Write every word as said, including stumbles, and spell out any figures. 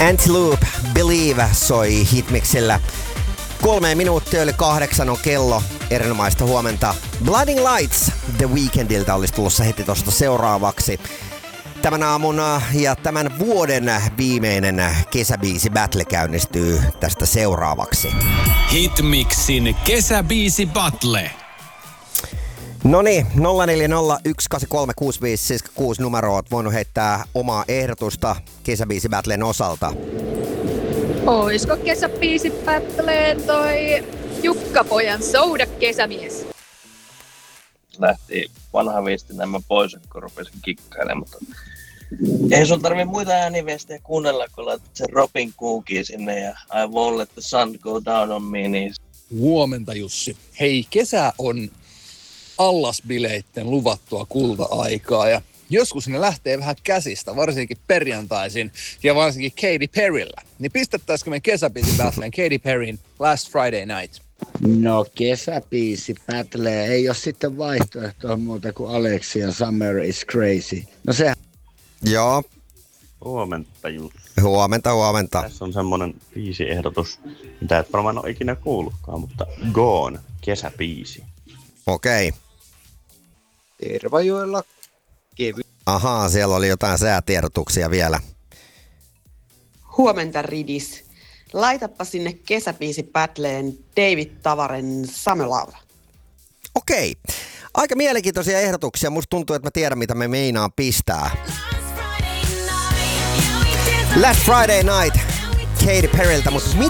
Antelope, Believe soi Hitmixillä. Kolme minuuttia yli kahdeksan on kello. Erinomaista huomenta. Blinding Lights The Weekndiltä olisi tulossa heti tosta seuraavaksi. Tämän aamun ja tämän vuoden viimeinen kesäbiisi battle käynnistyy tästä seuraavaksi. Hitmixin kesäbiisi battle. Noniin, nolla neljä nolla yksi kahdeksan kolme kuusi viisi seitsemän kuusi numeroa oot voinut heittää omaa ehdotusta kesäbiisi battlen osalta. Oisko kesäbiisi battleen toi Jukka-pojan Souda kesämies? Lähti vanha viesti nämä pois, kun rupesin kikkailemaan, mutta ei sun tarvii muita ääniviestejä kuunnella, kun laitat sen Robin Cookin sinne ja I won't let the sun go down on me. Niin... Huomenta Jussi. Hei, kesä on allasbileitten luvattua kulta-aikaa ja joskus ne lähtee vähän käsistä, varsinkin perjantaisin ja varsinkin Katy Perryllä. Niin pistettäisikö me kesäbiisi battleen Katy Perryn Last Friday Night? No kesäbiisi battle ei ole sitten vaihtoehtoa muuta kuin Alexia Summer is Crazy. No se. Joo. Huomenta Jussi. Huomenta, huomenta. Tässä on semmonen biisiehdotus, mitä et varmaan ole ikinä kuullutkaan, mutta Gone, kesäbiisi. Okei. Okay. Tervajoella kevy. Ahaa, siellä oli jotain säätiedotuksia vielä. Huomenta Ridis. Laitappa sinne kesäbiisi battleen David Tavaren Summer Love. Okei. Okay. Aika mielenkiintoisia ehdotuksia. Musta tuntuu, että mä tiedän, mitä me meinaan pistää. Last Friday Night Katy Perryltä, mutta